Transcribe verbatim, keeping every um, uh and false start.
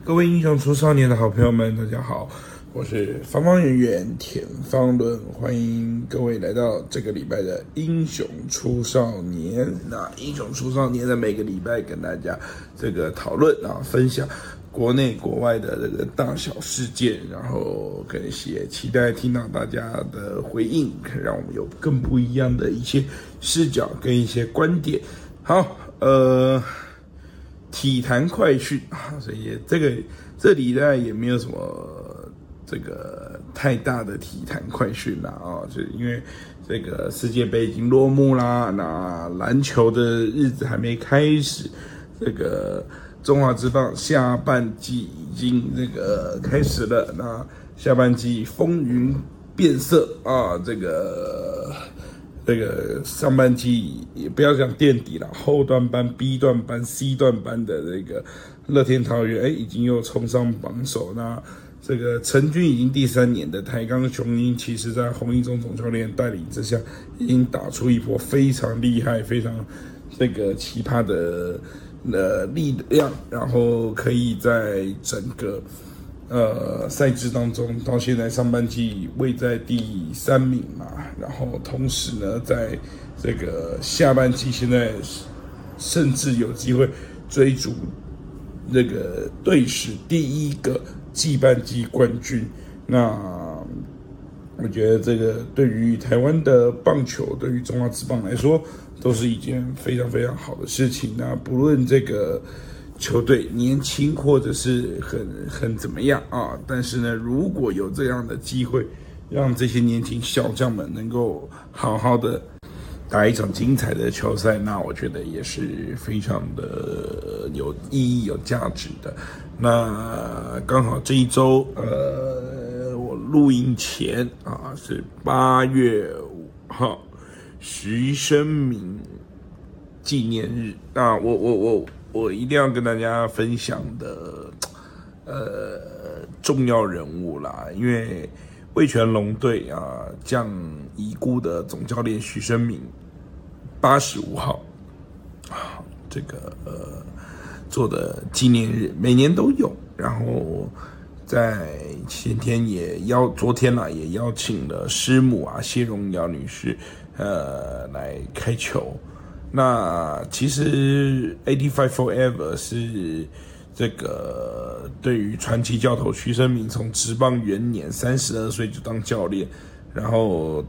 各位英雄出少年的好朋友们，大家好，我是方方圆圆田方伦，欢迎各位来到这个礼拜的英雄出少年。那英雄出少年的每个礼拜跟大家这个讨论啊，分享国内国外的这个大小事件，然后跟也期待听到大家的回应，让我们有更不一样的一些视角跟一些观点。好，呃。体坛快讯啊，所以这个这里呢也没有什么这个太大的体坛快讯啦啊，就因为这个世界杯已经落幕啦，那篮球的日子还没开始，这个中华职棒下半季已经这个开始了，那下半季风云变色啊，这个。这个上半季也不要讲垫底了，后段班、B 段班、C 段班的这个乐天桃园，哎，已经又冲上榜首。那这个成军已经第三年的台钢雄鹰，其实在洪一中总教练带领之下，已经打出一波非常厉害、非常这个奇葩的呃力量，然后可以在整个。呃，赛制当中到现在上半季位在第三名嘛，然后同时呢，在这个下半季现在甚至有机会追逐那个队史第一个季半季冠军。那我觉得这个对于台湾的棒球，对于中华职棒来说，都是一件非常非常好的事情。那不论这个。球队年轻或者是很很怎么样啊？但是呢，如果有这样的机会，让这些年轻小将们能够好好的打一场精彩的球赛，那我觉得也是非常的有意义、有价值的。那刚好这一周，呃，我录音前啊是八月五号，徐生明纪念日。那我我我。我一定要跟大家分享的，呃，重要人物啦，因为味全龙队啊，将已故的总教练徐生明八十五号啊，这个呃做的纪念日，每年都有，然后在前天也邀，昨天啦也邀请了师母啊谢荣瑶女士，呃来开球。那其实 eighty-five forever 是这个对于传奇教头徐生明从职棒元年三十二岁就当教练，然后